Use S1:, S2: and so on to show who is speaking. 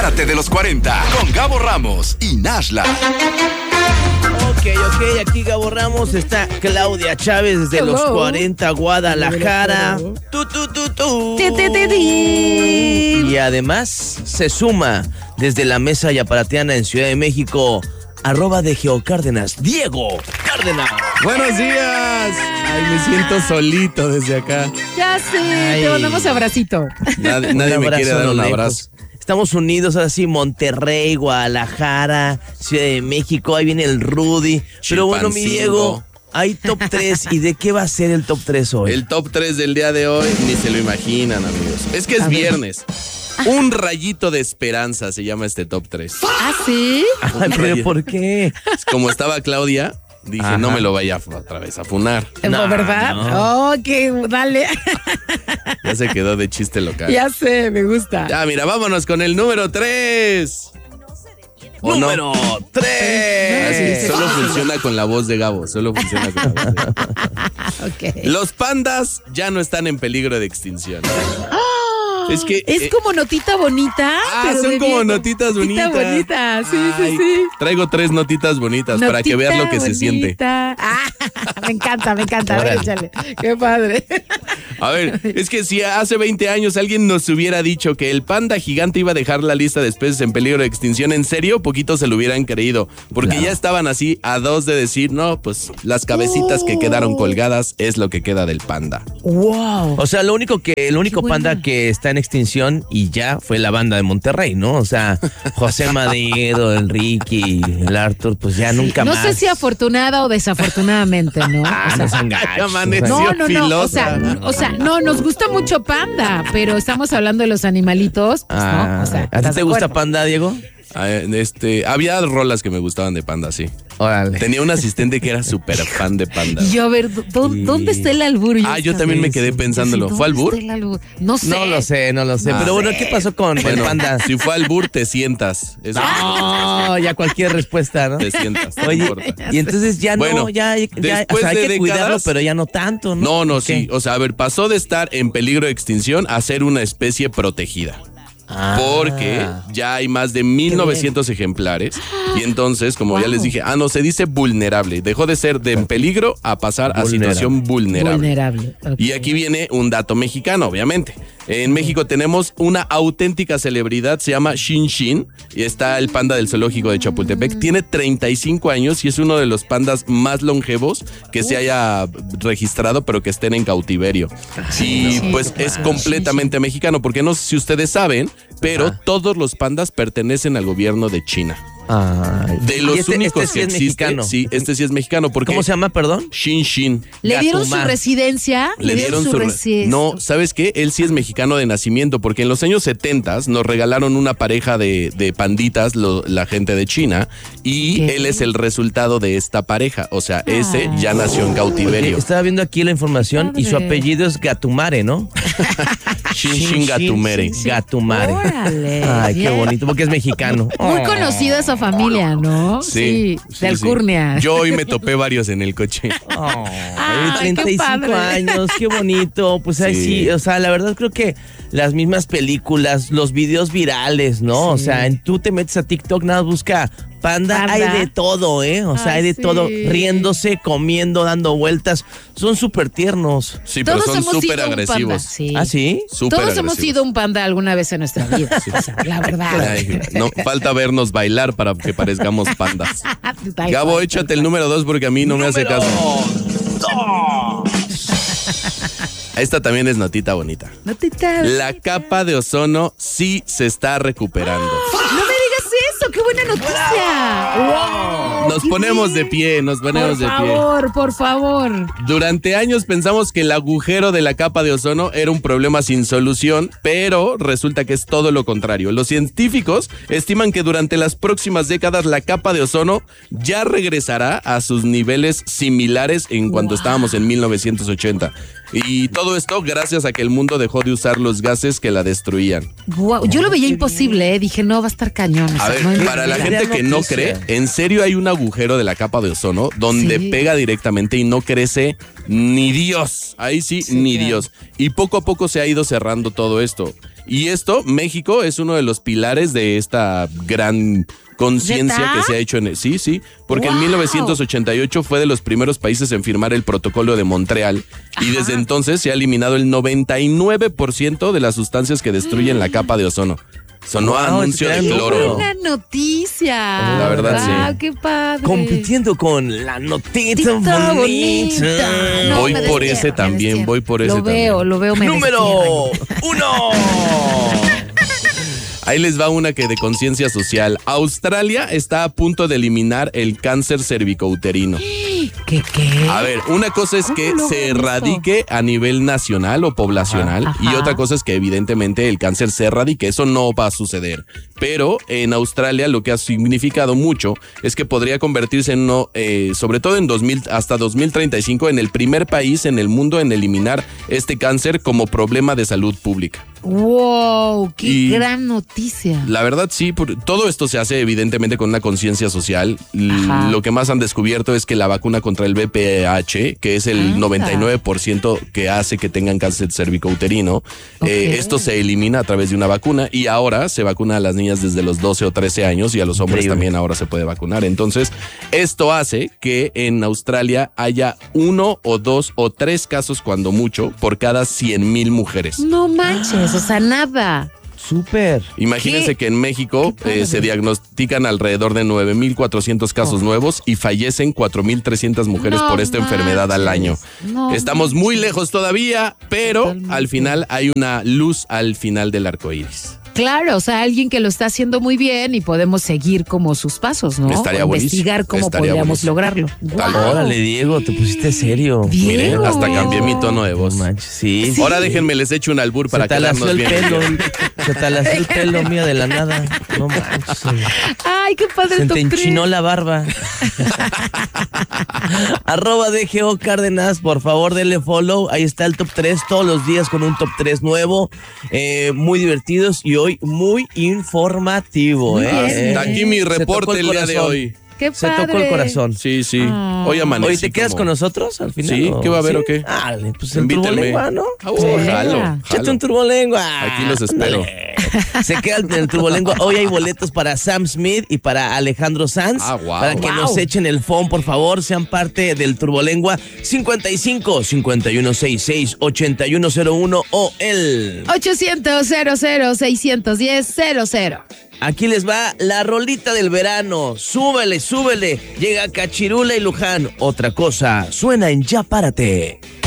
S1: De los 40 con Gabo Ramos y Nashla.
S2: Ok, aquí Gabo Ramos, está Claudia Chávez desde los 40 Guadalajara. Y además se suma desde la mesa yaparateana en Ciudad de México, @de Geocárdenas, Diego Cárdenas.
S3: Buenos días. Ay, me siento solito desde acá.
S4: Ya sé, te mandamos abracito.
S3: Nadie me quiere dar un abrazo.
S2: Estamos unidos, ahora sí, Monterrey, Guadalajara, Ciudad de México, ahí viene el Rudy. Pero bueno, mi Diego, hay top 3. ¿Y de qué va a ser el top 3 hoy?
S3: El top 3 del día de hoy ni se lo imaginan, amigos. Es que es viernes. Un rayito de esperanza se llama este top 3.
S4: ¿Ah, sí?
S2: Ay, ¿pero por qué?
S3: Como estaba Claudia, dije, no me lo vaya otra vez a funar.
S4: No, ¿verdad? No. Ok, dale.
S3: Ya se quedó de chiste local.
S4: Ya sé, me gusta.
S3: Ya, mira, vámonos con el número 3.
S2: Número 3.
S3: Solo funciona con la voz de Gabo. Okay. Los pandas ya no están en peligro de extinción.
S4: Es que es como notita bonita.
S3: Pero son como notitas bonitas.
S4: Notita bonita, sí.
S3: Traigo 3 notitas bonitas para que veas lo que se siente.
S4: Me encanta. A ver, échale. Qué padre.
S3: A ver, es que si hace 20 años alguien nos hubiera dicho que el panda gigante iba a dejar la lista de especies en peligro de extinción, en serio, poquitos se lo hubieran creído. Porque ya estaban así a 2 de decir, no, pues las cabecitas que quedaron colgadas es lo que queda del panda.
S2: Wow. O sea, el único panda que está en extinción y ya fue la banda de Monterrey, ¿no? O sea, José Madero, el Ricky, el Arthur, pues ya nunca más.
S4: No sé si afortunada o desafortunadamente, ¿no?
S2: No se engañen.
S4: No. O sea, no, nos gusta mucho Panda, pero estamos hablando de los animalitos. Pues, ¿no? O sea,
S2: ¿a ti te gusta Panda, Diego?
S3: Había rolas que me gustaban de Panda, sí.
S2: Órale.
S3: Tenía un asistente que era súper fan de Panda.
S4: Y yo, a ver, ¿dónde está el albur?
S3: Yo también me quedé pensándolo. ¿Fue albur?
S4: No sé.
S2: No lo sé. Pero bueno, ¿qué pasó con el Panda?
S3: Si fue albur, te sientas.
S2: Eso ya cualquier respuesta, ¿no?
S3: Te sientas.
S2: Oye, y entonces ya no, o sea, hay que cuidarlo, pero ya no tanto, ¿no?
S3: No, sí. O sea, a ver, pasó de estar en peligro de extinción a ser una especie protegida. Porque ya hay más de 1900 ejemplares. Y entonces, como ya les dije, se dice vulnerable. Dejó de ser de en peligro a pasar a situación vulnerable. Okay. Y aquí viene un dato mexicano, obviamente. En México tenemos una auténtica celebridad, se llama Shin Shin, y está el panda del zoológico de Chapultepec. Tiene 35 años y es uno de los pandas más longevos que se haya registrado, pero que estén en cautiverio. Y pues es completamente mexicano, porque no sé si ustedes saben, pero todos los pandas pertenecen al gobierno de China. De los únicos que existen. Mexicano. Sí, este sí es mexicano. Porque
S2: ¿cómo se llama, perdón?
S3: Shin Shin.
S4: ¿Le dieron su residencia?
S3: No, ¿sabes qué? Él sí es mexicano de nacimiento, porque en los años 70 nos regalaron una pareja de panditas, la gente de China, y él es el resultado de esta pareja. O sea, ese ya nació en cautiverio.
S2: Estaba viendo aquí la información y su apellido es Gatumare, ¿no?
S3: Shin Shin Gatumare.
S2: Gatumare.
S4: Órale.
S2: Ay, qué bonito, porque es mexicano.
S4: Muy conocido esa familia, ¿no? Sí, de Alcurnia.
S3: Yo hoy me topé varios en el coche.
S2: 35 años, qué bonito. Pues ahí sí, o sea, la verdad creo que las mismas películas, los videos virales, ¿no? Sí. O sea, tú te metes a TikTok, nada, busca Panda, hay de todo, ¿eh? O sea, hay de todo, riéndose, comiendo, dando vueltas. Son súper tiernos.
S3: Sí, pero son súper agresivos.
S4: Sí.
S2: ¿Ah, sí?
S4: Todos hemos sido un panda alguna vez en nuestra vida. Sí. O sea, la verdad.
S3: Ay, no, falta vernos bailar para que parezcamos pandas. Gabo, échate el número 2 porque a mí no me hace caso. Esta también es notita bonita. La capa de ozono sí se está recuperando.
S4: ¡No me digas eso! ¡Qué buena noticia! ¡Wow!
S3: Nos ponemos de pie.
S4: Por favor.
S3: Durante años pensamos que el agujero de la capa de ozono era un problema sin solución, pero resulta que es todo lo contrario. Los científicos estiman que durante las próximas décadas la capa de ozono ya regresará a sus niveles similares en cuanto estábamos en 1980. Y todo esto gracias a que el mundo dejó de usar los gases que la destruían.
S4: Wow, yo lo veía imposible, Dije, no, va a estar cañón.
S3: A ver, para la gente que no cree, en serio hay un agujero de la capa de ozono donde pega directamente y no crece ni Dios. Ahí sí, ni Dios. Y poco a poco se ha ido cerrando todo esto. Y México es uno de los pilares de esta gran conciencia que se ha hecho sí, porque en 1988 fue de los primeros países en firmar el protocolo de Montreal y desde entonces se ha eliminado el 99% de las sustancias que destruyen la capa de ozono. Sonó anuncio de cloro.
S4: ¡Qué buena noticia!
S3: La verdad, sí.
S4: ¡Qué padre!
S2: Compitiendo con la notita bonita.
S4: No,
S3: voy por ese también, voy por ese también.
S4: Lo veo.
S2: Número 1.
S3: Ahí les va una que de conciencia social. Australia está a punto de eliminar el cáncer cervicouterino.
S4: ¿Qué?
S3: A ver, una cosa es que se erradique a nivel nacional o poblacional y otra cosa es que evidentemente el cáncer se erradique. Eso no va a suceder. Pero en Australia lo que ha significado mucho es que podría convertirse en sobre todo hasta 2035, en el primer país en el mundo en eliminar este cáncer como problema de salud pública.
S4: ¡Wow! ¡Qué gran noticia!
S3: La verdad, sí, todo esto se hace evidentemente con una conciencia social. Lo que más han descubierto es que la vacuna contra el VPH, que es el 99% que hace que tengan cáncer cervicouterino, esto se elimina a través de una vacuna y ahora se vacuna a las niñas desde los 12 o 13 años y a los hombres también ahora se puede vacunar. Entonces, esto hace que en Australia haya 1 o 2 o 3 casos, cuando mucho, por cada 100,000 mujeres.
S4: No manches. O sea, nada.
S2: Súper.
S3: Imagínense que en México se diagnostican alrededor de 9,400 casos nuevos y fallecen 4,300 mujeres por esta enfermedad al año. Estamos muy lejos todavía, pero al final hay una luz al final del arco iris.
S4: Claro, o sea, alguien que lo está haciendo muy bien y podemos seguir como sus pasos, ¿no?
S3: Estaría
S4: investigar cómo podríamos lograrlo.
S2: Órale, Diego, te pusiste serio.
S3: Miren, hasta cambié mi tono de voz.
S2: Sí.
S3: Ahora déjenme, les echo un albur para quedarnos bien.
S2: Se talació el pelo mío de la nada. No manches.
S4: Ay, qué padre.
S2: Se te enchinó la barba. @DGO Cárdenas, por favor, denle follow. Ahí está el top 3 todos los días con un top 3 nuevo. Muy divertidos y hoy muy informativo.
S3: Hasta aquí mi reporte el día de hoy.
S4: Qué
S2: Se
S4: padre.
S2: tocó el corazón.
S3: Sí. Hoy amanecí.
S2: Oye, ¿te quedas con nosotros al final?
S3: Sí, ¿qué va a haber o qué?
S2: Pues el turbolengua, ¿no?
S3: Jalo.
S2: Échate un turbolengua.
S3: Aquí los espero.
S2: Se queda el turbolengua. Hoy hay boletos para Sam Smith y para Alejandro Sanz. Para que nos echen el phone, por favor, sean parte del turbolengua. 55 5166 8101 o el
S4: 800-00-610-00.
S2: Aquí les va la rolita del verano. Súbele. Llega Cachirula y Luján. Otra cosa suena en Ya Párate.